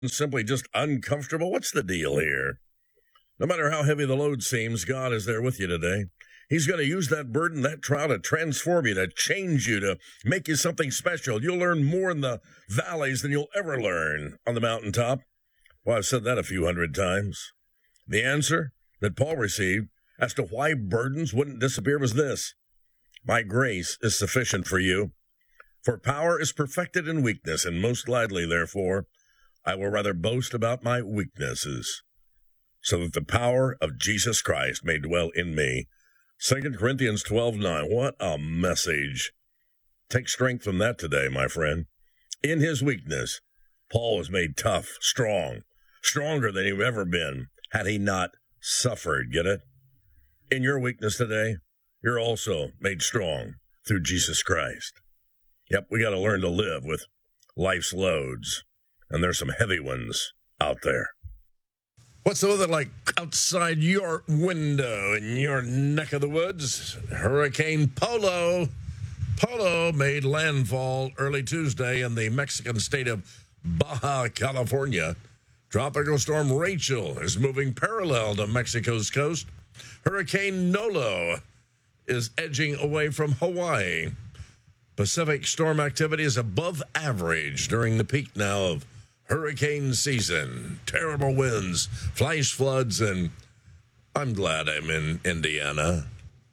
simply just uncomfortable? What's the deal here? No matter how heavy the load seems, God is there with you today. He's going to use that burden, that trial to transform you, to change you, to make you something special. You'll learn more in the valleys than you'll ever learn on the mountaintop. Well, I've said that a few hundred times. The answer that Paul received as to why burdens wouldn't disappear was this: my grace is sufficient for you. For power is perfected in weakness, and most gladly, therefore, I will rather boast about my weaknesses, so that the power of Jesus Christ may dwell in me. 2 Corinthians 12:9. What a message. Take strength from that today, my friend. In his weakness, Paul was made tough, strong, stronger than he'd ever been had he not suffered. Get it? In your weakness today, you're also made strong through Jesus Christ. Yep, we got to learn to live with life's loads, and there's some heavy ones out there. What's the weather like outside your window in your neck of the woods? Hurricane Polo. Polo made landfall early Tuesday in the Mexican state of Baja California. Tropical storm Rachel is moving parallel to Mexico's coast. Hurricane Nolo is edging away from Hawaii. Pacific storm activity is above average during the peak now of hurricane season. Terrible winds, flash floods, and I'm glad I'm in Indiana.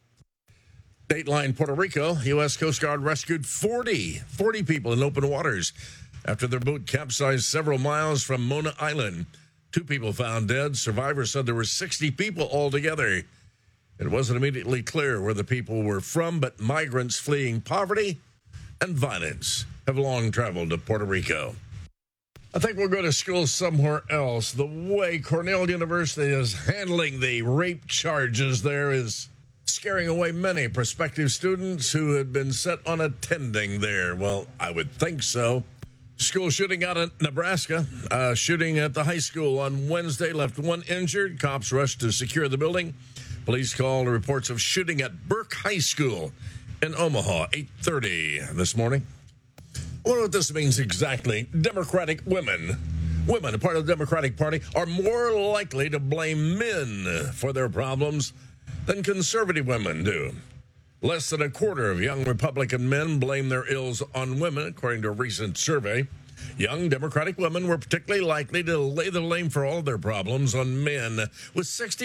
Dateline Puerto Rico, U.S. Coast Guard rescued 40 people in open waters after their boat capsized several miles from Mona Island. 2 people found dead. Survivors said there were 60 people altogether. It wasn't immediately clear where the people were from, but migrants fleeing poverty and violence have long traveled to Puerto Rico. I think we'll go to school somewhere else. The way Cornell University is handling the rape charges there is scaring away many prospective students who had been set on attending there. Well, I would think so. School shooting out in Nebraska. Shooting at the high school on Wednesday left 1 injured. Cops rushed to secure the building. Police called reports of shooting at Burke High School in Omaha, 8:30 this morning. I wonder what this means exactly. Democratic women, a part of the Democratic Party, are more likely to blame men for their problems than conservative women do. Less than a quarter of young Republican men blame their ills on women, according to a recent survey. Young Democratic women were particularly likely to lay the blame for all their problems on men, with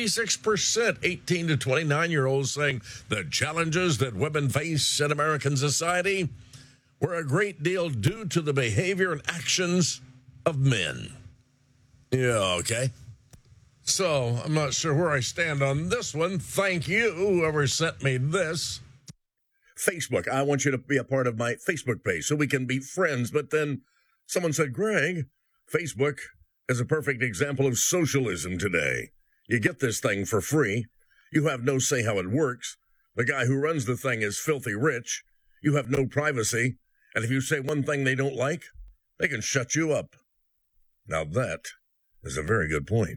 66% 18 to 29-year-olds saying the challenges that women face in American society were a great deal due to the behavior and actions of men. Yeah, okay. So, I'm not sure where I stand on this one. Thank you, whoever sent me this. Facebook, I want you to be a part of my Facebook page so we can be friends. But then someone said, Greg, Facebook is a perfect example of socialism today. You get this thing for free. You have no say how it works. The guy who runs the thing is filthy rich. You have no privacy. And if you say one thing they don't like, they can shut you up. Now that is a very good point.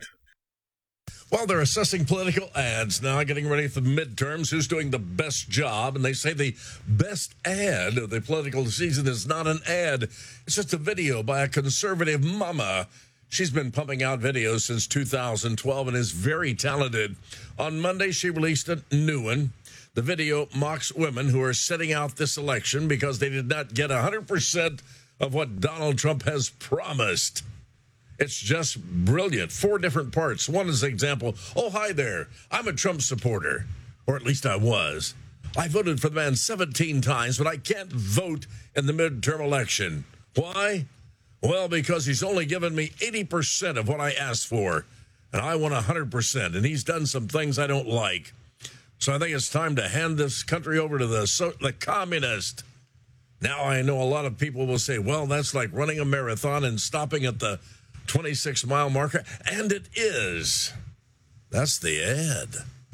Well, they're assessing political ads now, getting ready for the midterms. Who's doing the best job? And they say the best ad of the political season is not an ad. It's just a video by a conservative mama. She's been pumping out videos since 2012 and is very talented. On Monday, she released a new one. The video mocks women who are sitting out this election because they did not get 100% of what Donald Trump has promised. It's just brilliant. 4 different parts. One is an example. Oh, hi there. I'm a Trump supporter, or at least I was. I voted for the man 17 times, but I can't vote in the midterm election. Why? Well, because he's only given me 80% of what I asked for, and I want 100%, and he's done some things I don't like. So I think it's time to hand this country over to the communist. Now I know a lot of people will say, well, that's like running a marathon and stopping at the 26-mile marker, and it is. That's the ad.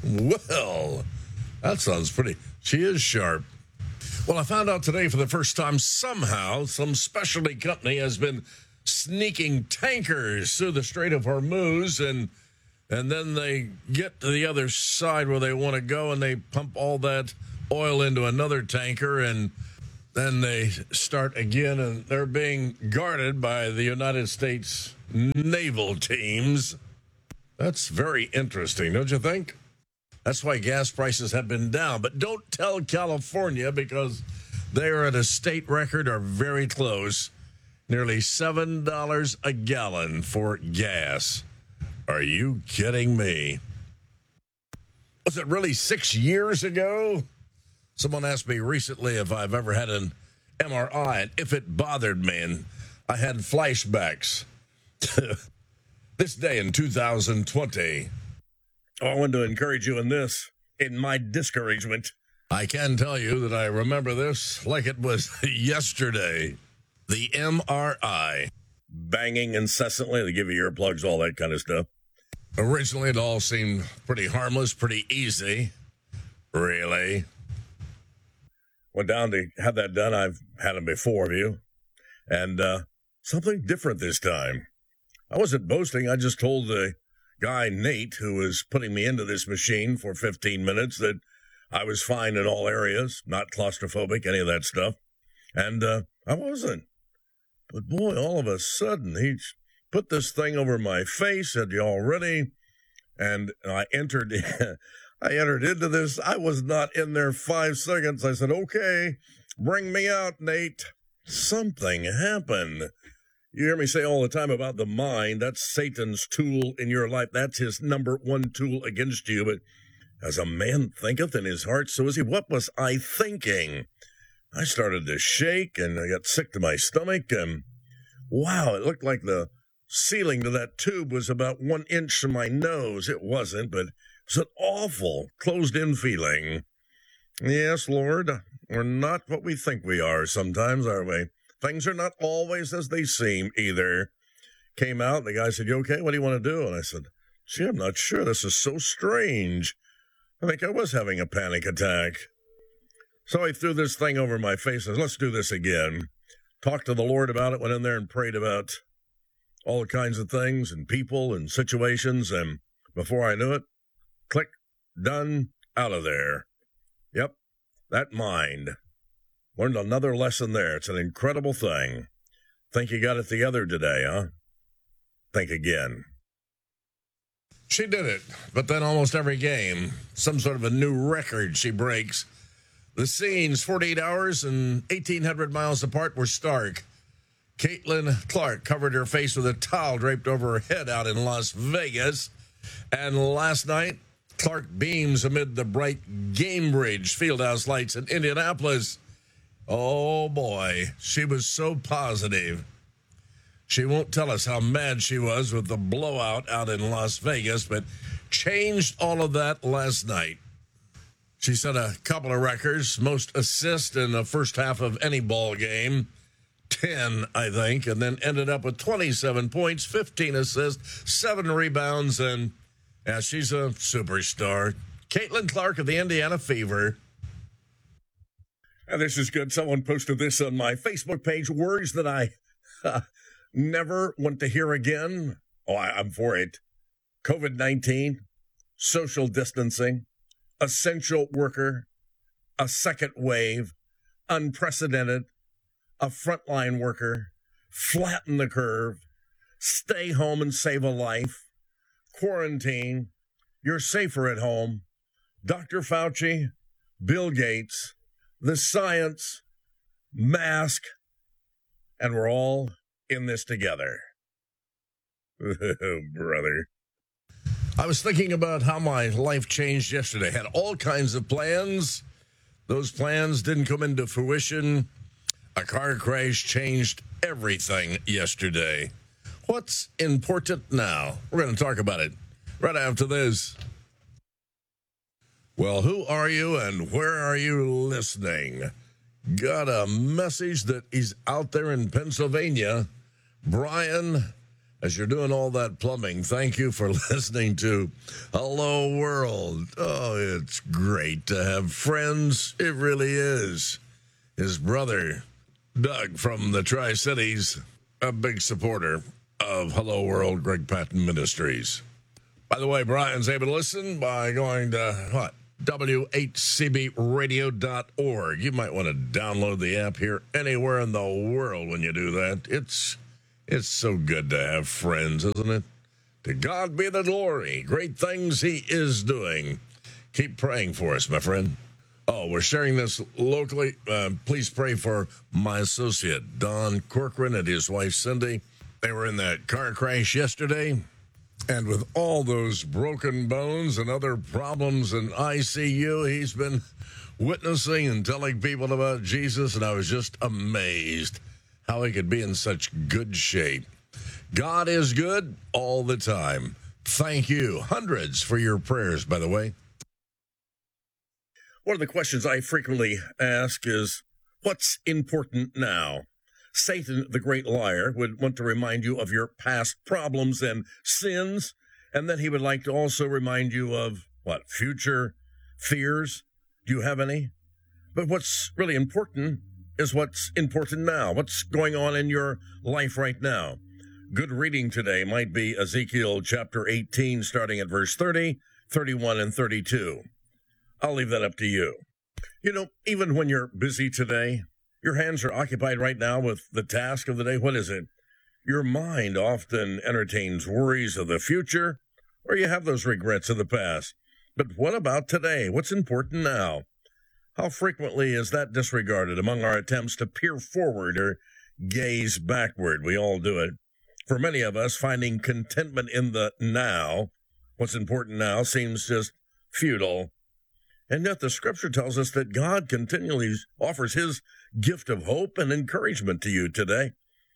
Well, that sounds pretty. She is sharp. Well, I found out today for the first time somehow some specialty company has been sneaking tankers through the Strait of Hormuz, and then they get to the other side where they want to go, and they pump all that oil into another tanker, and Then they start again, and they're being guarded by the United States naval teams. That's very interesting, don't you think? That's why gas prices have been down. But don't tell California, because they are at a state record or very close. Nearly $7 a gallon for gas. Are you kidding me? Was it really 6 years ago? Someone asked me recently if I've ever had an MRI and if it bothered me, and I had flashbacks to this day in 2020. Oh, I wanted to encourage you in this, in my discouragement. I can tell you that I remember this like it was yesterday. The MRI. Banging incessantly. They give you earplugs, all that kind of stuff. Originally, it all seemed pretty harmless, pretty easy. Really? Went down to have that done. I've had them before of you. And something different this time. I wasn't boasting. I just told the guy, Nate, who was putting me into this machine for 15 minutes, that I was fine in all areas, not claustrophobic, any of that stuff. And I wasn't. But boy, all of a sudden, he put this thing over my face, said, "You all ready?" And I entered into this. I was not in there 5 seconds. I said, "Okay, bring me out, Nate." Something happened. You hear me say all the time about the mind. That's Satan's tool in your life. That's his number one tool against you. But as a man thinketh in his heart, so is he. What was I thinking? I started to shake, and I got sick to my stomach, and wow, it looked like the ceiling to that tube was about 1 inch from my nose. It wasn't, but it was an awful, closed-in feeling. Yes, Lord, we're not what we think we are sometimes, are we? Things are not always as they seem, either. Came out, the guy said, "You okay? What do you want to do?" And I said, "Gee, I'm not sure. This is so strange. I think I was having a panic attack." So he threw this thing over my face and said, "Let's do this again." Talked to the Lord about it, went in there and prayed about all kinds of things and people and situations, and before I knew it, click, done, out of there. Yep, that mind. Learned another lesson there. It's an incredible thing. Think you got it together today, huh? Think again. She did it, but then almost every game, some sort of a new record she breaks. The scenes, 48 hours and 1,800 miles apart, were stark. Caitlin Clark covered her face with a towel draped over her head out in Las Vegas. And last night, Clark beams amid the bright Gamebridge Fieldhouse lights in Indianapolis. Oh, boy, she was so positive. She won't tell us how mad she was with the blowout out in Las Vegas, but changed all of that last night. She set a couple of records, most assists in the first half of any ball game, 10, I think, and then ended up with 27 points, 15 assists, 7 rebounds, and yeah, she's a superstar. Caitlin Clark of the Indiana Fever. And this is good. Someone posted this on my Facebook page, words that I never want to hear again. Oh, I'm for it. COVID-19, social distancing, essential worker, a second wave, unprecedented, a frontline worker, flatten the curve, stay home and save a life, quarantine, you're safer at home, Dr. Fauci, Bill Gates, the science, mask, and we're all in this together. Oh, brother. I was thinking about how my life changed yesterday. Had all kinds of plans. Those plans didn't come into fruition. A car crash changed everything yesterday. What's important now? We're going to talk about it right after this. Well, who are you and where are you listening? Got a message that is out there in Pennsylvania. Brian, as you're doing all that plumbing, thank you for listening to Hello World. Oh, it's great to have friends. It really is. His brother, Doug from the Tri-Cities, a big supporter of Hello World, Greg Patton Ministries. By the way, Brian's able to listen by going to, WHCBradio.org. You might want to download the app here anywhere in the world when you do that. It's so good to have friends, isn't it? To God be the glory. Great things he is doing. Keep praying for us, my friend. Oh, we're sharing this locally. Please pray for my associate, Don Corcoran, and his wife, Cindy. They were in that car crash yesterday. And with all those broken bones and other problems in ICU, he's been witnessing and telling people about Jesus, and I was just amazed how he could be in such good shape. God is good all the time. Thank you. Hundreds for your prayers, by the way. One of the questions I frequently ask is, what's important now? Satan, the great liar, would want to remind you of your past problems and sins, and then he would like to also remind you of, future fears? Do you have any? But what's really important is what's important now. What's going on in your life right now? Good reading today might be Ezekiel chapter 18, starting at verse 30, 31, and 32. I'll leave that up to you. You know, even when you're busy today, your hands are occupied right now with the task of the day. What is it? Your mind often entertains worries of the future, or you have those regrets of the past. But what about today? What's important now? How frequently is that disregarded among our attempts to peer forward or gaze backward? We all do it. For many of us, finding contentment in the now, what's important now, seems just futile. And yet the scripture tells us that God continually offers his gift of hope and encouragement to you today.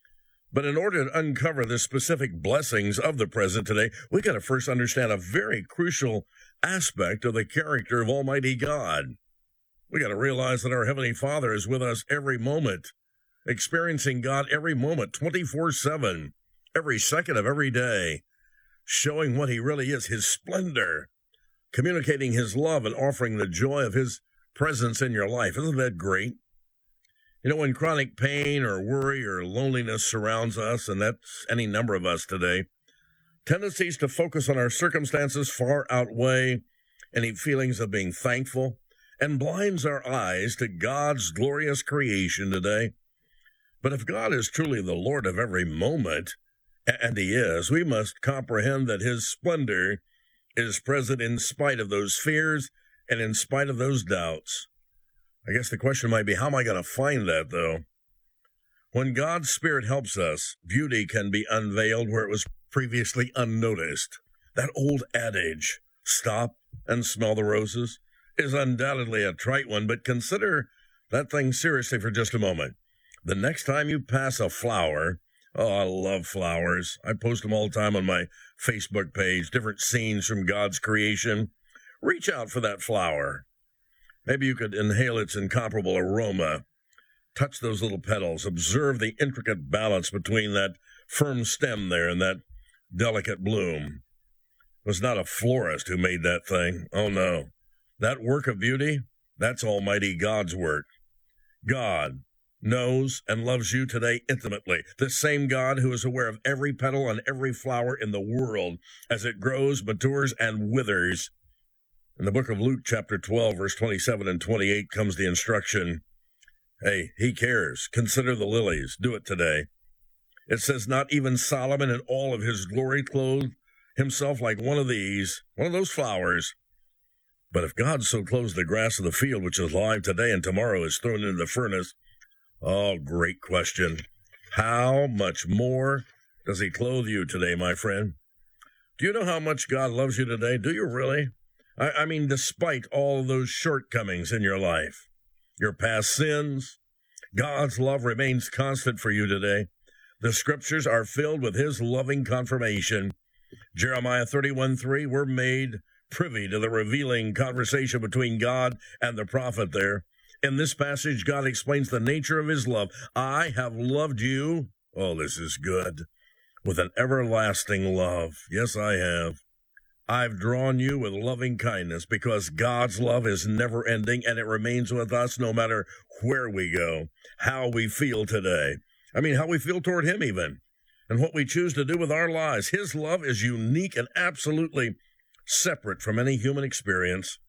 But in order to uncover the specific blessings of the present today, we got to first understand a very crucial aspect of the character of Almighty God. We got to realize that our Heavenly Father is with us every moment, experiencing God every moment, 24/7, every second of every day, showing what he really is, his splendor, communicating his love and offering the joy of his presence in your life. Isn't that great? You know, when chronic pain or worry or loneliness surrounds us, and that's any number of us today, tendencies to focus on our circumstances far outweigh any feelings of being thankful and blinds our eyes to God's glorious creation today. But if God is truly the Lord of every moment, and he is, we must comprehend that his splendor is present in spite of those fears and in spite of those doubts. I guess the question might be, how am I going to find that, though? When God's Spirit helps us, beauty can be unveiled where it was previously unnoticed. That old adage, stop and smell the roses, is undoubtedly a trite one, but consider that thing seriously for just a moment. The next time you pass a flower, oh, I love flowers. I post them all the time on my Facebook page, different scenes from God's creation. Reach out for that flower. Maybe you could inhale its incomparable aroma. Touch those little petals. Observe the intricate balance between that firm stem there and that delicate bloom. It was not a florist who made that thing. Oh, no. That work of beauty, that's Almighty God's work. God knows and loves you today intimately. The same God who is aware of every petal and every flower in the world as it grows, matures, and withers. In the book of Luke, chapter 12, verse 27 and 28, comes the instruction, hey, he cares. Consider the lilies. Do it today. It says, not even Solomon in all of his glory clothed himself like one of those flowers. But if God so clothes the grass of the field, which is live today and tomorrow is thrown into the furnace, oh, great question. How much more does he clothe you today, my friend? Do you know how much God loves you today? Do you really? I mean, despite all those shortcomings in your life, your past sins, God's love remains constant for you today. The scriptures are filled with his loving confirmation. Jeremiah 31:3, we're made privy to the revealing conversation between God and the prophet there. In this passage, God explains the nature of his love. I have loved you, oh, this is good, with an everlasting love. Yes, I have. I've drawn you with loving kindness because God's love is never ending and it remains with us no matter where we go, how we feel today. I mean, how we feel toward him even, and what we choose to do with our lives. His love is unique and absolutely separate from any human experience.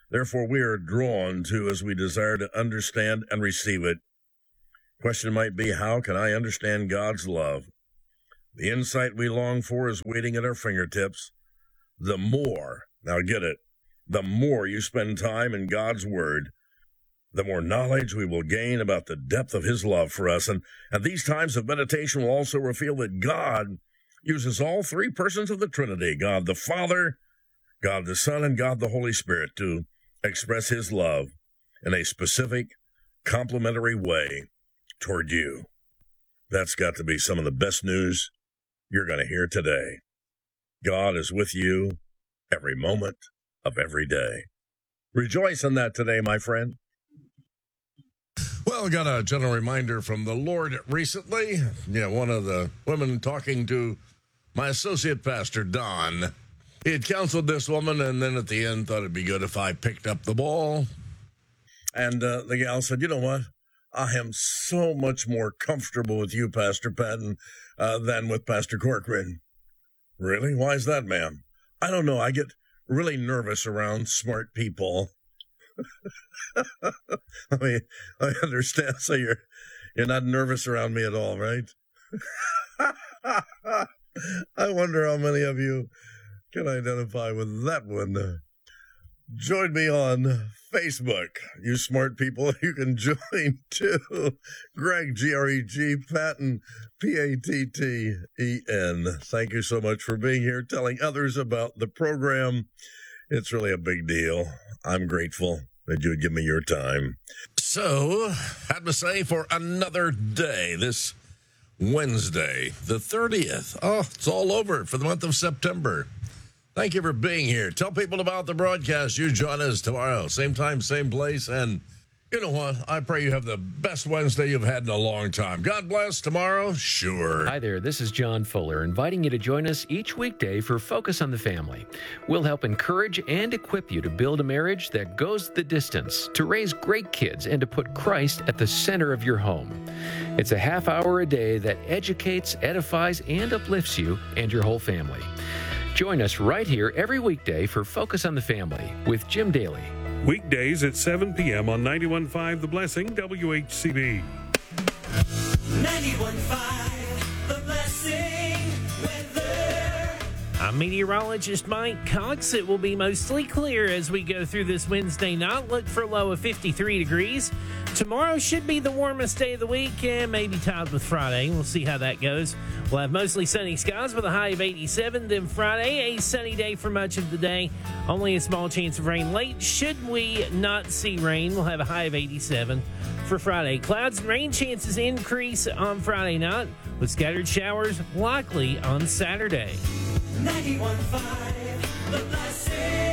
Therefore, we are drawn to as we desire to understand and receive it. Question might be, how can I understand God's love? The insight we long for is waiting at our fingertips. The more, now get it, the more you spend time in God's Word, the more knowledge we will gain about the depth of His love for us. And these times of meditation will also reveal that God uses all three persons of the Trinity, God the Father, God the Son, and God the Holy Spirit, to express His love in a specific, complementary way toward you. That's got to be some of the best news you're going to hear today. God is with you every moment of every day. Rejoice in that today, my friend. Well, I got a gentle reminder from the Lord recently. One of the women talking to my associate pastor, Don. He had counseled this woman, and then at the end thought it'd be good if I picked up the ball. And the gal said, you know what? I am so much more comfortable with you, Pastor Patton, than with Pastor Corcoran. Really? Why is that, ma'am? I don't know. I get really nervous around smart people. I understand. So you're not nervous around me at all, right? I wonder how many of you can identify with that one. Join me on Facebook. You smart people, you can join too. Greg, G-R-E-G, Patton, P-A-T-T-E-N. Thank you so much for being here, telling others about the program. It's really a big deal. I'm grateful that you would give me your time. So, had to say for another day, this Wednesday, the 30th. Oh, it's all over for the month of September. Thank you for being here. Tell people about the broadcast. You join us tomorrow. Same time, same place. And you know what? I pray you have the best Wednesday you've had in a long time. God bless. Tomorrow, sure. Hi there. This is John Fuller, inviting you to join us each weekday for Focus on the Family. We'll help encourage and equip you to build a marriage that goes the distance, to raise great kids, and to put Christ at the center of your home. It's a half hour a day that educates, edifies, and uplifts you and your whole family. Join us right here every weekday for Focus on the Family with Jim Daly. Weekdays at 7 p.m. on 91.5 The Blessing, WHCB. 91.5 The Blessing weather. I'm meteorologist Mike Cox. It will be mostly clear as we go through this Wednesday night. Look for a low of 53 degrees. Tomorrow should be the warmest day of the week and maybe tied with Friday. We'll see how that goes. We'll have mostly sunny skies with a high of 87. Then Friday, a sunny day for much of the day. Only a small chance of rain late. Should we not see rain, we'll have a high of 87 for Friday. Clouds and rain chances increase on Friday night with scattered showers likely on Saturday. 91.5 The Blessing.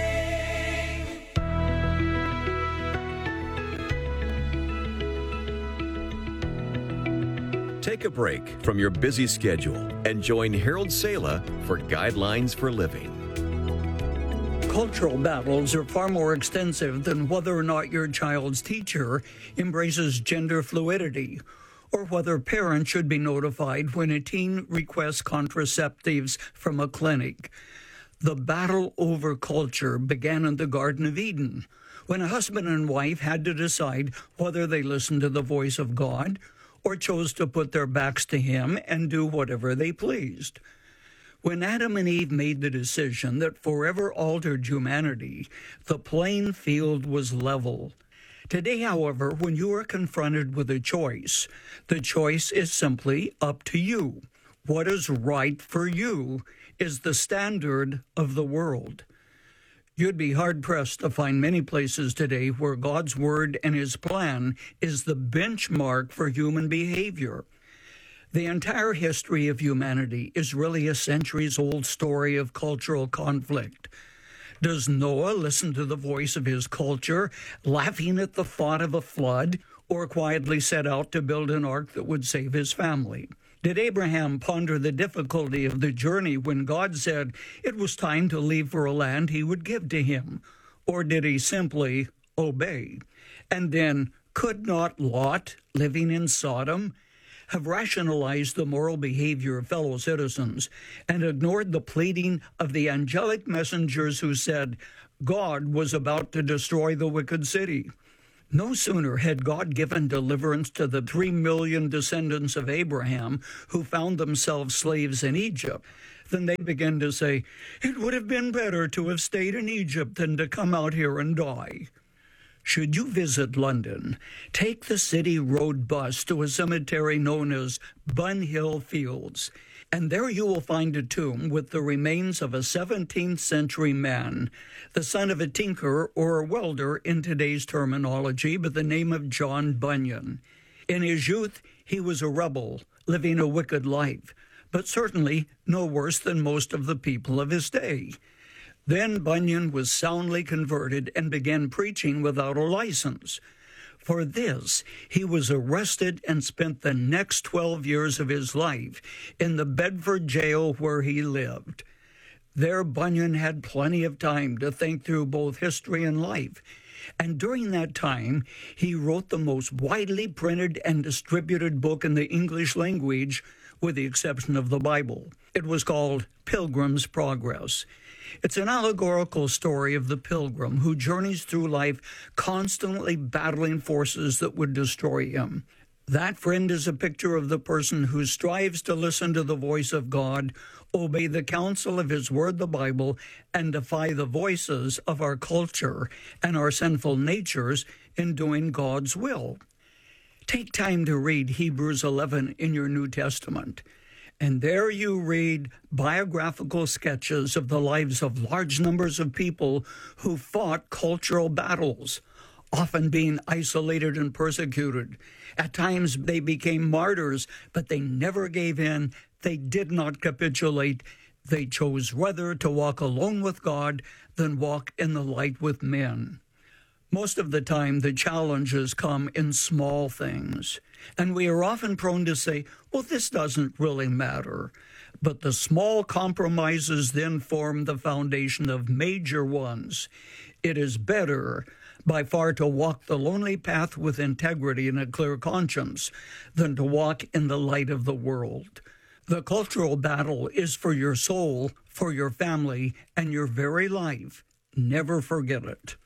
Take a break from your busy schedule and join Harold Sala for Guidelines for Living. Cultural battles are far more extensive than whether or not your child's teacher embraces gender fluidity, or whether parents should be notified when a teen requests contraceptives from a clinic. The battle over culture began in the Garden of Eden, when a husband and wife had to decide whether they listened to the voice of God or chose to put their backs to Him and do whatever they pleased. When Adam and Eve made the decision that forever altered humanity, the playing field was level. Today, however, when you are confronted with a choice, the choice is simply up to you. What is right for you is the standard of the world. You'd be hard-pressed to find many places today where God's Word and His plan is the benchmark for human behavior. The entire history of humanity is really a centuries-old story of cultural conflict. Does Noah listen to the voice of his culture, laughing at the thought of a flood, or quietly set out to build an ark that would save his family? Did Abraham ponder the difficulty of the journey when God said it was time to leave for a land He would give to him? Or did he simply obey? And then, could not Lot, living in Sodom, have rationalized the moral behavior of fellow citizens and ignored the pleading of the angelic messengers who said God was about to destroy the wicked city. No sooner had God given deliverance to the 3 million descendants of Abraham who found themselves slaves in Egypt than they began to say, it would have been better to have stayed in Egypt than to come out here and die. Should you visit London, take the City Road bus to a cemetery known as Bunhill Fields, and there you will find a tomb with the remains of a 17th century man, the son of a tinker or a welder in today's terminology, by the name of John Bunyan. In his youth, he was a rebel, living a wicked life, but certainly no worse than most of the people of his day. Then Bunyan was soundly converted and began preaching without a license. For this, he was arrested and spent the next 12 years of his life in the Bedford jail where he lived. There, Bunyan had plenty of time to think through both history and life, and during that time, he wrote the most widely printed and distributed book in the English language, with the exception of the Bible. It was called Pilgrim's Progress. It's an allegorical story of the pilgrim who journeys through life constantly battling forces that would destroy him. That, friend, is a picture of the person who strives to listen to the voice of God, obey the counsel of his word, the Bible, and defy the voices of our culture and our sinful natures in doing God's will. Take time to read Hebrews 11 in your New Testament. And there you read biographical sketches of the lives of large numbers of people who fought cultural battles, often being isolated and persecuted. At times they became martyrs, but they never gave in. They did not capitulate. They chose rather to walk alone with God than walk in the light with men. Most of the time, the challenges come in small things, and we are often prone to say, well, this doesn't really matter. But the small compromises then form the foundation of major ones. It is better by far to walk the lonely path with integrity and a clear conscience than to walk in the light of the world. The cultural battle is for your soul, for your family, and your very life. Never forget it.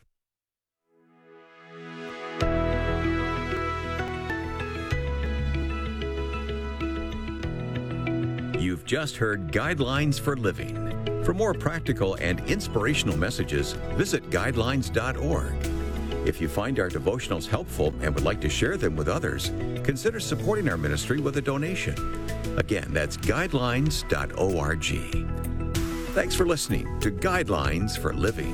You've just heard Guidelines for Living. For more practical and inspirational messages, visit guidelines.org. If you find our devotionals helpful and would like to share them with others, consider supporting our ministry with a donation. Again, that's guidelines.org. Thanks for listening to Guidelines for Living.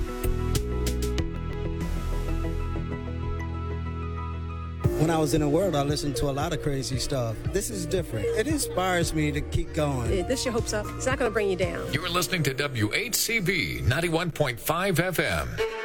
When I was in the world, I listened to a lot of crazy stuff. This is different. It inspires me to keep going. This your hopes up. It's not going to bring you down. You're listening to WHCB 91.5 FM.